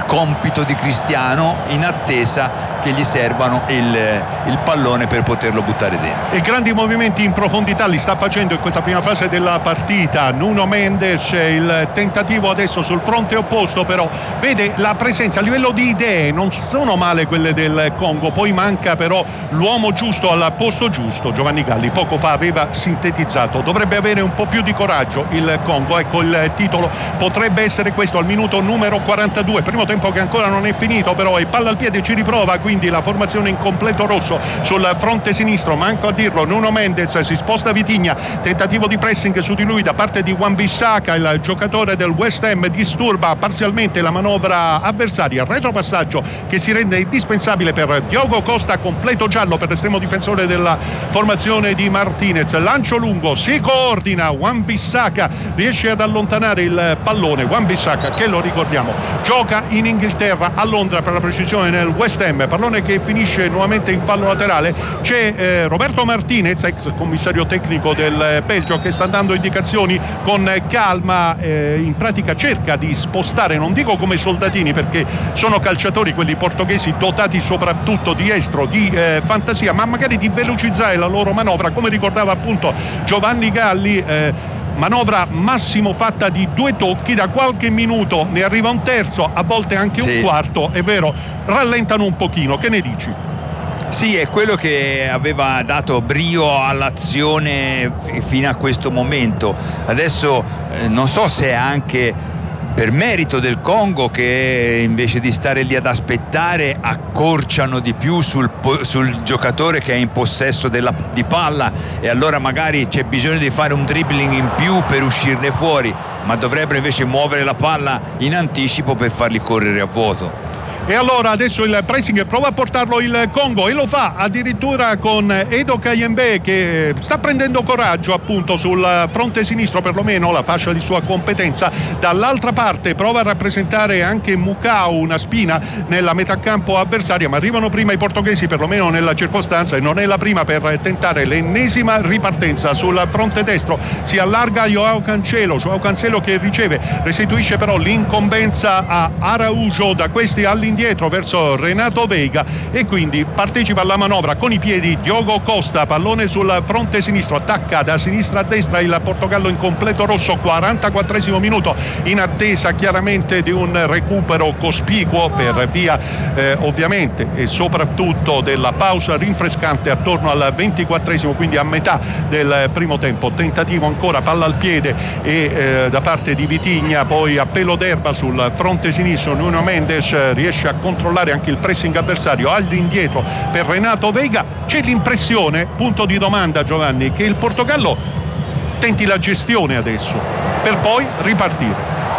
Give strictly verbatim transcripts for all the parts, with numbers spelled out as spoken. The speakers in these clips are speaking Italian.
compito di Cristiano in attesa che gli servano il, il pallone per poterlo buttare dentro. E grandi movimenti in profondità li sta facendo in questa prima fase della partita Nuno Mendes. Il tentativo adesso sul fronte opposto, però vede la presenza a livello di idee, non sono male quelle del Congo, poi manca però l'uomo giusto al posto giusto. Giovanni Galli poco fa aveva sintetizzato: dovrebbe avere un po' più di coraggio il Congo. Ecco, il titolo potrebbe essere questo al minuto numero quarantadue, primo tempo che ancora non è finito, però è palla al piede, ci riprova quindi la formazione in completo rosso sul fronte sinistro. Manco a dirlo, Nuno Mendes, si sposta Vitinha, tentativo di pressing su di lui da parte di Wan-Bissaka, il giocatore del West Ham disturba parzialmente la manovra avversaria, retropassaggio che si rende indispensabile per Diogo Costa, completo giallo per l'estremo difensore della formazione di Martinez. Lancio lungo, si coordina, Wan-Bissaka riesce ad allontanare il pallone. Wan-Bissaka, che lo ricordiamo, gioca in Inghilterra, a Londra per la precisione, nel West Ham, pallone che finisce nuovamente in fallo laterale. C'è eh, Roberto Martinez, ex commissario tecnico del Belgio, che sta dando indicazioni con calma, eh, in pratica cerca di spostare, non dico come soldatini perché sono calciatori quelli portoghesi dotati soprattutto di estro, di eh, fantasia, ma magari di velocizzare la loro manovra, come ricordava appunto Giovanni Galli. eh, manovra massimo fatta di due tocchi, da qualche minuto ne arriva un terzo, a volte anche sì. un quarto, è vero, rallentano un pochino. Che ne dici? Sì, è quello che aveva dato brio all'azione fino a questo momento. Adesso eh, non so se è anche per merito del Congo che invece di stare lì ad aspettare accorciano di più sul, sul giocatore che è in possesso della, di palla, e allora magari c'è bisogno di fare un dribbling in più per uscirne fuori, ma dovrebbero invece muovere la palla in anticipo per farli correre a vuoto. E allora adesso il pressing prova a portarlo il Congo, e lo fa addirittura con Edo Kayembe, che sta prendendo coraggio appunto sul fronte sinistro, perlomeno la fascia di sua competenza. Dall'altra parte prova a rappresentare anche Mukau, una spina nella metà campo avversaria, ma arrivano prima i portoghesi, perlomeno nella circostanza, e non è la prima per tentare l'ennesima ripartenza sul fronte destro. Si allarga Joao Cancelo, Joao Cancelo che riceve, restituisce però l'incombenza a Araujo, da questi all'indietro verso Renato Veiga, e quindi partecipa alla manovra con i piedi Diogo Costa, pallone sul fronte sinistro, attacca da sinistra a destra il Portogallo in completo rosso. quarantaquattresimo minuto, in attesa chiaramente di un recupero cospicuo per via eh, ovviamente e soprattutto della pausa rinfrescante attorno al ventiquattresimo, quindi a metà del primo tempo. Tentativo ancora, palla al piede e eh, da parte di Vitinha, poi a pelo d'erba sul fronte sinistro Nuno Mendes riesce a controllare anche il pressing avversario, all'indietro per Renato Veiga. C'è l'impressione, punto di domanda Giovanni, che il Portogallo tenti la gestione adesso per poi ripartire.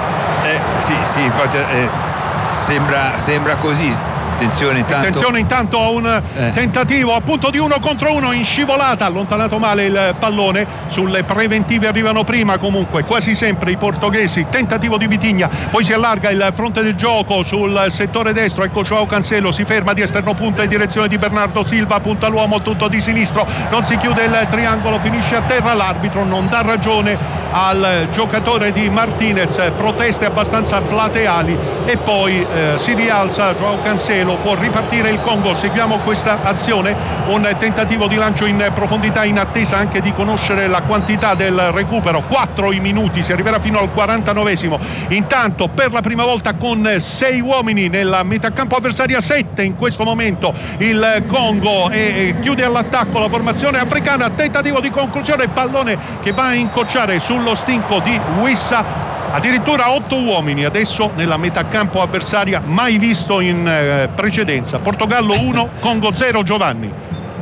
Eh, sì, sì, infatti eh, sembra, sembra così. Attenzione intanto. Attenzione intanto a un eh. tentativo appunto di uno contro uno in scivolata, allontanato male il pallone. Sulle preventive arrivano prima comunque quasi sempre i portoghesi. Tentativo di Vitinha, poi si allarga il fronte del gioco sul settore destro. Ecco Joao Cancelo, si ferma di esterno punta in direzione di Bernardo Silva, punta l'uomo tutto di sinistro, non si chiude il triangolo, finisce a terra. L'arbitro non dà ragione al giocatore di Martinez, proteste abbastanza plateali, e poi eh, si rialza Joao Cancelo. Può ripartire il Congo. Seguiamo questa azione, un tentativo di lancio in profondità in attesa anche di conoscere la quantità del recupero. Quattro i minuti, si arriverà fino al quarantanovesimo. Intanto per la prima volta con sei uomini nella metà campo avversaria, sette in questo momento il Congo, e chiude all'attacco la formazione africana. Tentativo di conclusione, pallone che va a incrociare sullo stinco di Wissa. Addirittura otto uomini adesso nella metà campo avversaria, mai visto in eh, precedenza. Portogallo uno, Congo zero. Giovanni.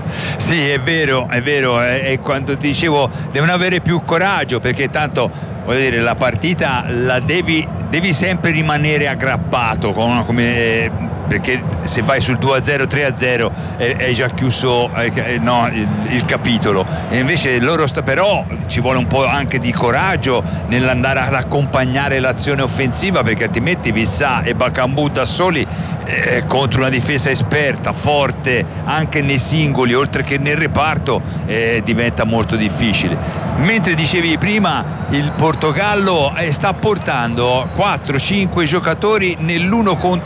Sì, è vero, è vero, e quando dicevo devono avere più coraggio, perché tanto voglio dire, la partita la devi, devi sempre rimanere aggrappato con, come eh, perché se vai sul due a zero, tre a zero è, è già chiuso eh, no, il, il capitolo, e invece loro sta, però ci vuole un po' anche di coraggio nell'andare ad accompagnare l'azione offensiva, perché altrimenti Wissa e Bakambu da soli eh, contro una difesa esperta, forte anche nei singoli oltre che nel reparto, eh, diventa molto difficile. Mentre dicevi prima, il Portogallo eh, sta portando quattro cinque giocatori nell'uno contro